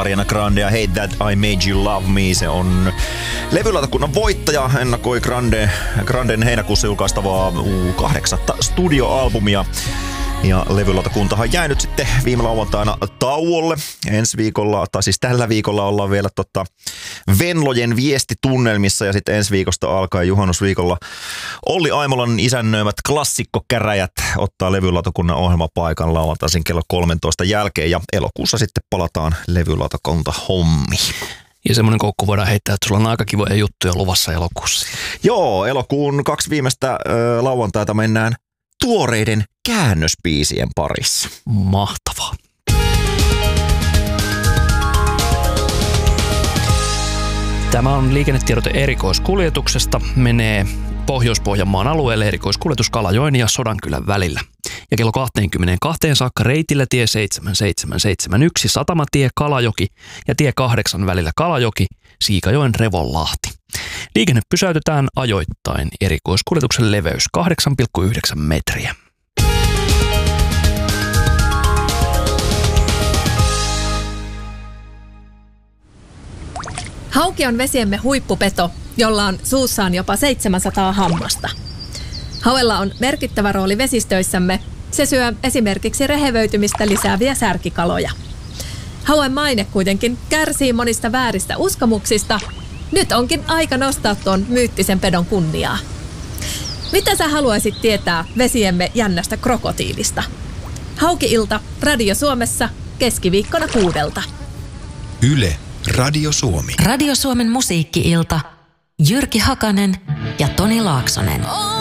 Ariana Grande ja Hate That I Made You Love Me. Se on levylautakunnan voittaja, ennakoi Granden heinäkuussa julkaistavaa 8. studioalbumia. Ja levylautakuntahan on jäänyt sitten viime lauantaina tauolle. Ensi viikolla, tai siis tällä viikolla ollaan vielä Venlojen viestitunnelmissa ja sitten ensi viikosta alkaen juhannusviikolla Olli Aimolan isännöimät klassikkokäräjät ottaa levylautakunnan ohjelmapaikan lauantaisin kello 13 jälkeen ja elokuussa sitten palataan levylautakunta hommiin. Ja semmoinen koukku voidaan heittää, että sulla on aika kivoja juttuja luvassa elokuussa. Joo, elokuun 2 viimeistä lauantaita mennään tuoreiden käännöspiisien parissa. Mahtavaa. Tämä on liikennetiedote erikoiskuljetuksesta. Menee Pohjois-Pohjanmaan alueelle erikoiskuljetus Kalajoen ja Sodankylän välillä. Ja kello 22 saakka reitillä tie 7771 Satamatie Kalajoki ja tie 8 välillä Kalajoki Siikajoen Revonlahti. Liikenne pysäytetään ajoittain. Erikoiskuljetuksen leveys 8,9 metriä. Hauki on vesiemme huippupeto, jolla on suussaan jopa 700 hammasta. Hauella on merkittävä rooli vesistöissämme. Se syö esimerkiksi rehevöitymistä lisääviä särkikaloja. Hauen maine kuitenkin kärsii monista vääristä uskomuksista. Nyt onkin aika nostaa tuon myyttisen pedon kunniaa. Mitä sä haluaisit tietää vesiemme jännästä krokotiilista? Hauki-ilta Radio Suomessa keskiviikkona 6. Yle Radio Suomi. Radio Suomen musiikki-ilta. Jyrki Hakanen ja Toni Laaksonen.